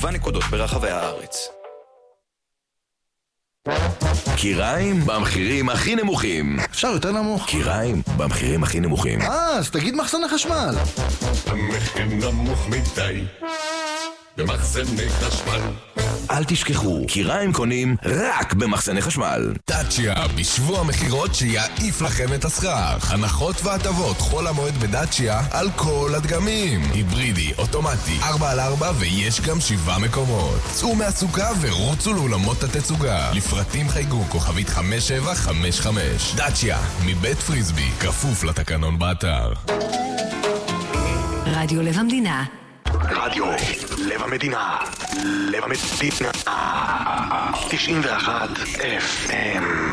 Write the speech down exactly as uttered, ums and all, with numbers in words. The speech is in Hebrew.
במגוון נקודות ברחבי הארץ. קיריים במחירים הכי נמוכים. אפשר יותר נמוך? קיריים במחירים הכי נמוכים. אה, אז תגיד מחסני חשמל. המחיר נמוך מדי במחסני חשמל. אל תשכחו, קיריים קונים רק במחסני חשמל. דאצ'יה, בשבוע המחירות שיעיף לכם את הסכך. הנחות והטבות חול המועד בדאצ'יה על כל הדגמים. היברידי, אוטומטי, ארבע על ארבע ויש גם שבעה מקומות. צאו מהסוכה ורוצו לאולמות התצוגה. לפרטים חייגו כוכבית חמש שבע חמש חמש. דאצ'יה, מבית פריסבי, כפוף לתקנון באתר. רדיו לב המדינה. רדיו לב המדינה. לב המדינה. תשעים ואחת אף אם.